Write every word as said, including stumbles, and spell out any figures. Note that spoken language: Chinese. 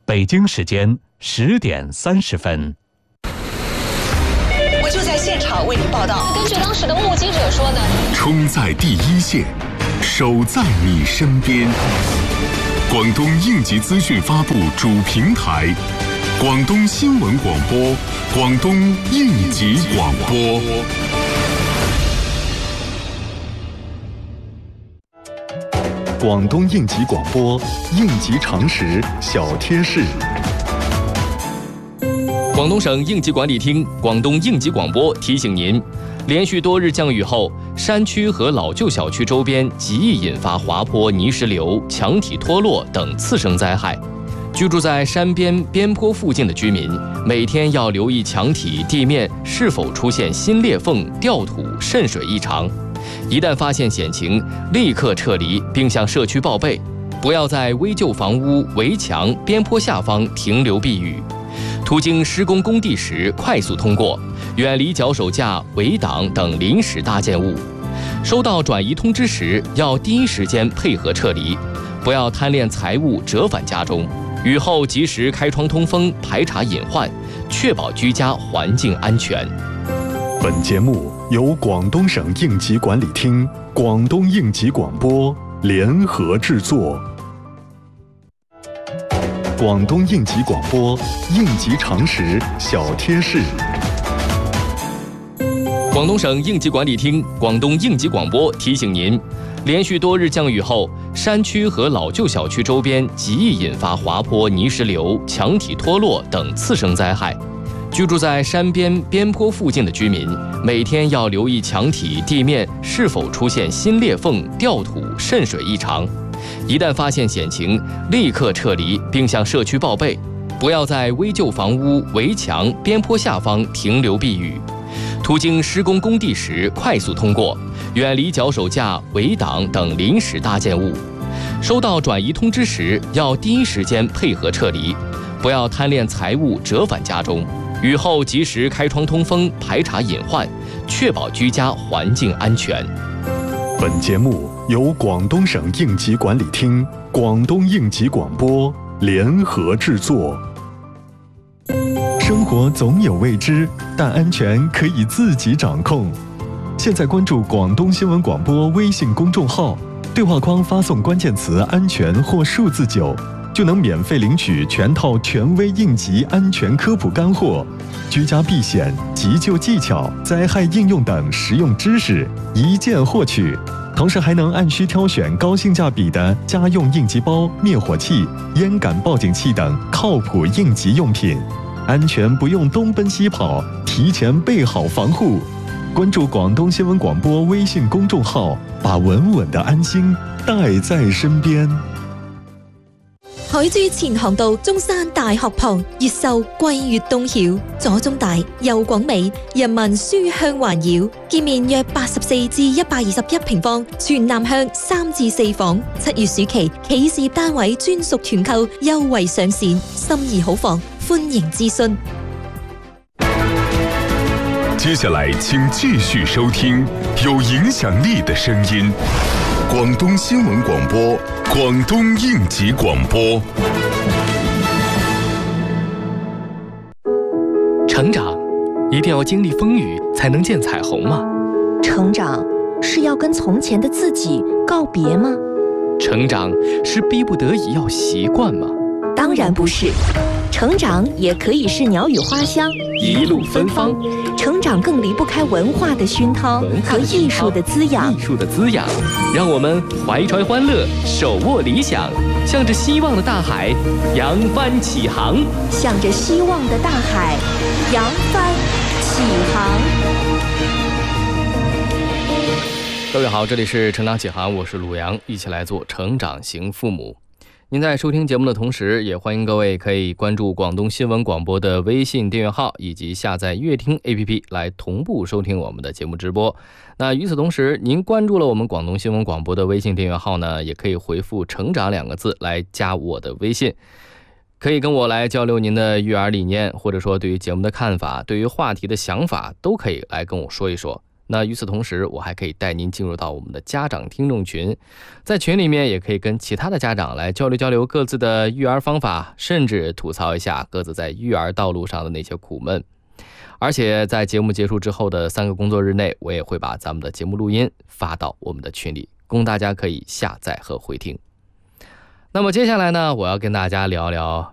北京时间十点三十分。 我就在现场为您报道。 根据当时的目击者说呢， 冲在第一线，守在你身边。广东应急资讯发布主平台，广东新闻广播，广东应急广播。 广东应急广播，应急常识小贴士。 广东省应急管理厅、广东应急广播提醒您，连续多日降雨后，山区和老旧小区周边极易引发滑坡、泥石流、墙体脱落等次生灾害。居住在山边边坡附近的居民，每天要留意墙体、地面是否出现新裂缝、掉土、渗水异常。一旦发现险情，立刻撤离并向社区报备，不要在危旧房屋、围墙、边坡下方停留避雨。途经施工工地时，快速通过，远离脚手架、围挡等临时搭建物。收到转移通知时，要第一时间配合撤离，不要贪恋财物折返家中。雨后及时开窗通风，排查隐患，确保居家环境安全。 本节目由广东省应急管理厅、广东应急广播联合制作。广东应急广播，应急常识小贴士。 广东省应急管理厅、广东应急广播提醒您，连续多日降雨后，山区和老旧小区周边极易引发滑坡、泥石流、墙体脱落等次生灾害。居住在山边边坡附近的居民，每天要留意墙体、地面是否出现新裂缝、掉土、渗水异常。一旦发现险情，立刻撤离并向社区报备，不要在危旧房屋、围墙、边坡下方停留避雨。途经施工工地时，快速通过，远离脚手架、围挡等临时搭建物。收到转移通知时，要第一时间配合撤离，不要贪恋财物折返家中。雨后及时开窗通风，排查隐患，确保居家环境安全。 本节目由广东省应急管理厅、广东应急广播联合制作。生活总有未知，但安全可以自己掌控。现在关注广东新闻广播微信公众号，对话框发送关键词“安全”或数字九，就能免费领取全套权威应急安全科普干货、居家避险、急救技巧、灾害应用等实用知识，一键获取。同时还能按需挑选高性价比的家用应急包、灭火器、烟感报警器等靠谱应急用品，安全不用东奔西跑，提前备好防护。关注广东新闻广播微信公众号，把稳穩的安心帶在身邊。 海珠前航道中山大學旁，越秀貴越東曉，左中大右廣美，人民書香環繞。建面約八十四至一百二十一平方，全南向三至四房。七月暑期企事業單位專屬團購優惠上線，心儀好房，歡迎諮詢。 接下來請繼續收聽有影響力的聲音，廣東新聞廣播，廣東應急廣播。 成長一定要經歷風雨才能見彩虹嗎？ 成長是要跟從前的自己告別嗎？ 成長是逼不得已要習慣嗎？ 當然不是，成長也可以是鳥語花香， 一路芬芳。 成長更離不開文化的熏陶和藝術的滋養。 藝術的滋養，讓我們懷揣歡樂，手握理想，向着希望的大海揚帆起航。 向着希望的大海揚帆起航。 各位好，这里是成长起航，我是鲁阳，一起来做成长型父母。您在收听节目的同时，也欢迎各位可以关注广东新闻广播的微信订阅号，以及下载乐听 A P P 来同步收听我们的节目直播。那与此同时，您关注了我们广东新闻广播的微信订阅号呢，也可以回复成长两个字来加我的微信，可以跟我来交流您的育儿理念，或者说对于节目的看法，对于话题的想法，都可以来跟我说一说。 那与此同时，我还可以带您进入到我们的家长听众群，在群里面也可以跟其他的家长来交流交流各自的育儿方法，甚至吐槽一下各自在育儿道路上的那些苦闷。而且在节目结束之后的三个工作日内，我也会把咱们的节目录音发到我们的群里，供大家可以下载和回听。那么接下来呢，我要跟大家聊聊